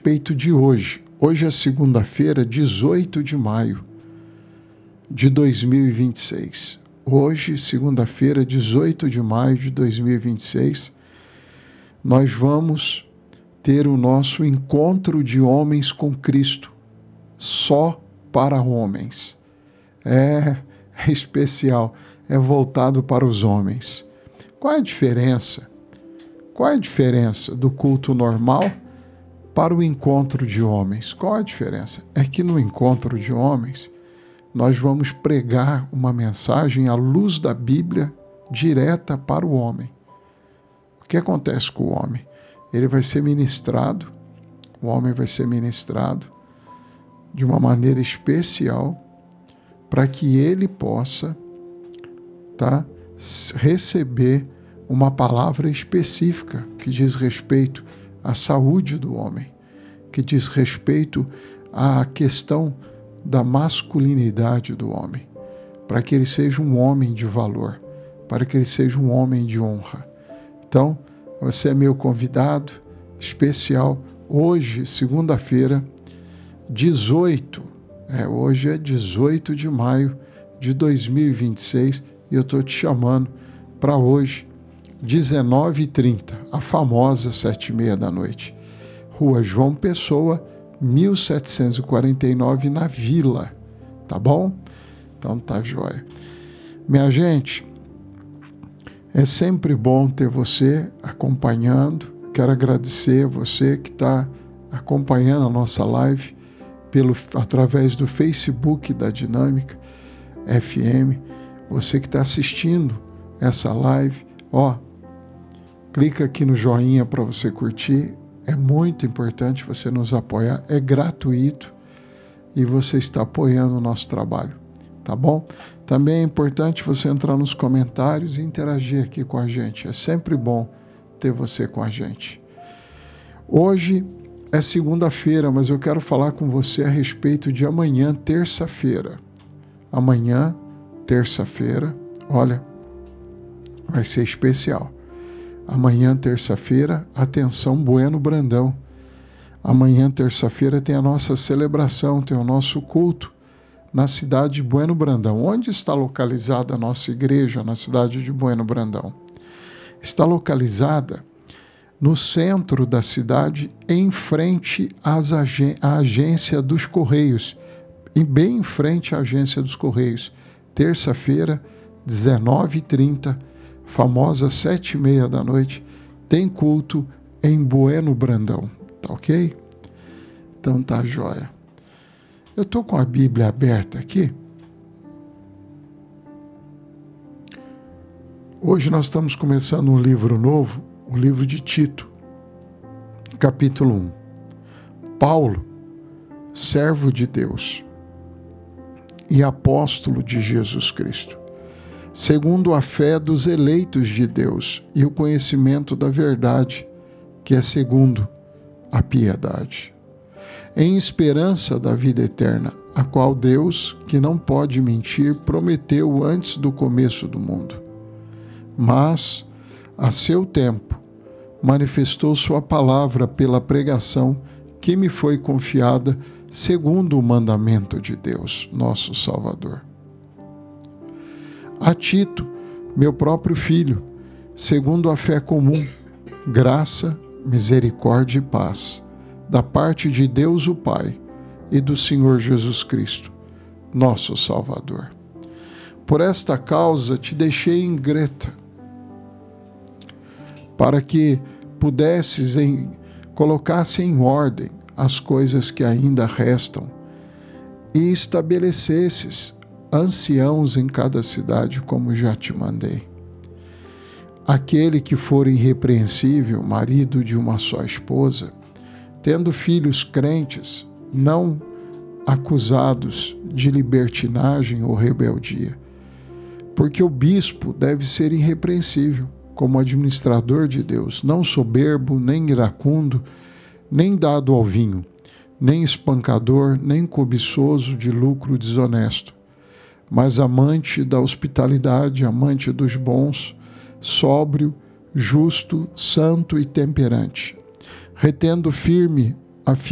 respeito de hoje. Hoje é segunda-feira, 18 de maio de 2026. Hoje, segunda-feira, 18 de maio de 2026, nós vamos ter o nosso encontro de homens com Cristo, só para homens. É especial, é voltado para os homens. Qual é a diferença? Qual é a diferença do culto normal para o encontro de homens? Qual é a diferença? É que no encontro de homens, nós vamos pregar uma mensagem à luz da Bíblia direta para o homem. O que acontece com o homem? Ele vai ser ministrado, o homem vai ser ministrado de uma maneira especial para que ele possa receber uma palavra específica que diz respeito à saúde do homem, que diz respeito à questão da masculinidade do homem, para que ele seja um homem de valor, para que ele seja um homem de honra. Então, você é meu convidado especial hoje, segunda-feira, hoje é 18 de maio de 2026 e eu estou te chamando para hoje, 19h30, a famosa 7h30 da noite. Rua João Pessoa, 1749, na Vila, tá bom? Então tá jóia. Minha gente, é sempre bom ter você acompanhando. Quero agradecer a você que está acompanhando a nossa live através do Facebook da Dinâmica FM. Você que está assistindo essa live, clica aqui no joinha para você curtir. É muito importante você nos apoiar. É gratuito e você está apoiando o nosso trabalho, tá bom? Também é importante você entrar nos comentários e interagir aqui com a gente. É sempre bom ter você com a gente. Hoje é segunda-feira, mas eu quero falar com você a respeito de amanhã, terça-feira. Amanhã, terça-feira, olha, vai ser especial. Amanhã, terça-feira, atenção, Bueno Brandão. Amanhã, terça-feira, tem a nossa celebração, tem o nosso culto na cidade de Bueno Brandão. Onde está localizada a nossa igreja na cidade de Bueno Brandão? Está localizada no centro da cidade, em frente à agência dos Correios, e bem em frente à agência dos Correios. Terça-feira, 19h30, famosa 7h30 da noite, tem culto em Bueno Brandão, tá ok? Então tá jóia. Eu estou com a Bíblia aberta aqui. Hoje nós estamos começando um livro novo, o livro de Tito, capítulo 1. Paulo, servo de Deus e apóstolo de Jesus Cristo, segundo a fé dos eleitos de Deus e o conhecimento da verdade, que é segundo a piedade, em esperança da vida eterna, a qual Deus, que não pode mentir, prometeu antes do começo do mundo. Mas, a seu tempo, manifestou sua palavra pela pregação que me foi confiada segundo o mandamento de Deus, nosso Salvador. A Tito, meu próprio filho, segundo a fé comum, graça, misericórdia e paz, da parte de Deus o Pai e do Senhor Jesus Cristo, nosso Salvador. Por esta causa te deixei em Creta, para que pudesses colocasse em ordem as coisas que ainda restam e estabelecesses anciãos em cada cidade, como já te mandei. Aquele que for irrepreensível, marido de uma só esposa, tendo filhos crentes, não acusados de libertinagem ou rebeldia, porque o bispo deve ser irrepreensível, como administrador de Deus, não soberbo, nem iracundo, nem dado ao vinho, nem espancador, nem cobiçoso de lucro desonesto, mas amante da hospitalidade, amante dos bons, sóbrio, justo, santo e temperante, retendo firme a